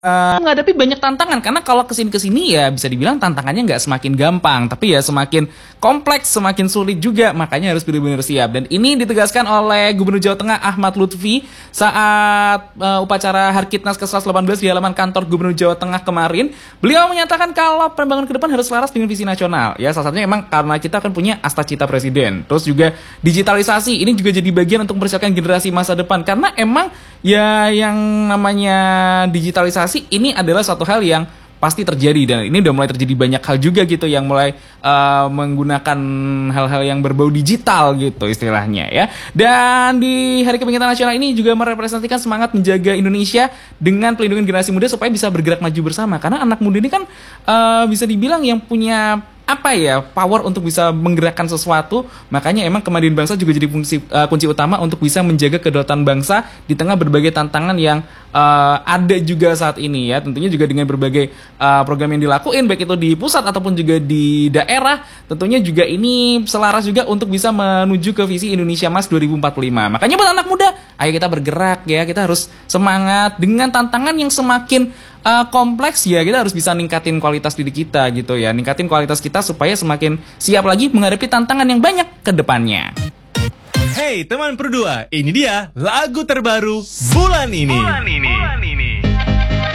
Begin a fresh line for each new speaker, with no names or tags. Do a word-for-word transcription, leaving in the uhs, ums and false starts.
Uh, menghadapi banyak tantangan, karena kalau kesini-kesini ya bisa dibilang tantangannya nggak semakin gampang, tapi ya semakin kompleks, semakin sulit juga, makanya harus benar-benar siap. Dan ini ditegaskan oleh Gubernur Jawa Tengah Ahmad Lutfi saat uh, upacara Harkitnas ke seratus delapan belas di halaman kantor Gubernur Jawa Tengah kemarin. Beliau menyatakan kalau penerbangan ke depan harus selaras dengan visi nasional. Ya, salah satunya emang karena kita akan punya Asta Cita Presiden. Terus juga digitalisasi, ini juga jadi bagian untuk mempersiapkan generasi masa depan, karena emang ya yang namanya digitalisasi ini adalah suatu hal yang pasti terjadi, dan ini udah mulai terjadi banyak hal juga gitu yang mulai uh, menggunakan hal-hal yang berbau digital gitu istilahnya ya. Dan di Hari Kebangkitan Nasional ini juga merepresentasikan semangat menjaga Indonesia dengan pelindungan generasi muda supaya bisa bergerak maju bersama, karena anak muda ini kan uh, bisa dibilang yang punya apa ya, power untuk bisa menggerakkan sesuatu. Makanya emang kemandirian bangsa juga jadi fungsi, uh, kunci utama untuk bisa menjaga kedaulatan bangsa di tengah berbagai tantangan yang uh, ada juga saat ini ya. Tentunya juga dengan berbagai uh, program yang dilakuin, baik itu di pusat ataupun juga di daerah. Tentunya juga ini selaras juga untuk bisa menuju ke visi Indonesia Emas dua ribu empat puluh lima. Makanya buat anak muda, ayo kita bergerak ya. Kita harus semangat dengan tantangan yang semakin Uh, kompleks ya. Kita harus bisa ningkatin kualitas diri kita gitu ya, ningkatin kualitas kita supaya semakin siap lagi menghadapi tantangan yang banyak ke depannya.
Hey teman Pro dua, ini dia lagu terbaru bulan ini. Bulan ini. Bulan ini.